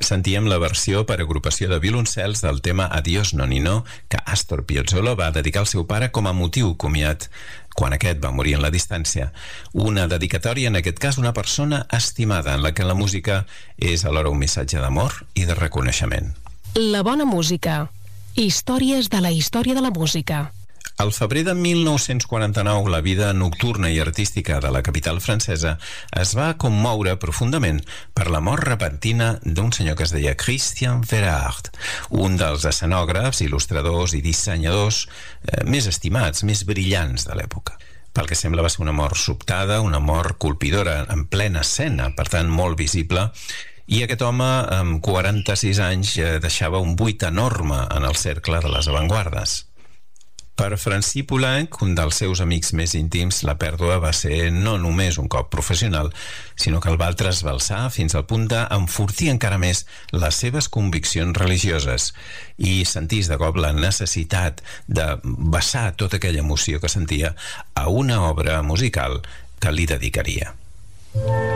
sentíem la versió per agrupació de violoncels del tema Adiós Nonino, que Astor Piazzolla va dedicar al seu pare com a motiu comiat quan aquest va morir en la distància. Una dedicatòria, en aquest cas, una persona estimada, en la que la música és alhora un missatge d'amor i de reconeixement. La bona música. Històries de la història de la música. Al febrer de 1949, la vida nocturna i artística de la capital francesa es va commoure profundament per la mort repentina d'un senyor que es deia Christian Verard, un dels escenògrafs, il·lustradors i dissenyadors més estimats, més brillants de l'època. Pel que sembla va ser una mort sobtada, una mort colpidora, en plena escena, per tant molt visible, i aquest home, amb 46 anys, deixava un buit enorme en el cercle de les avantguardes. Per Francis Poulenc, un dels seus amics més íntims, la pèrdua va ser no només un cop professional, sinó que el va trasbalsar fins al punt d'enfortir encara més les seves conviccions religioses i sentís de cop la necessitat de vessar tota aquella emoció que sentia a una obra musical que li dedicaria.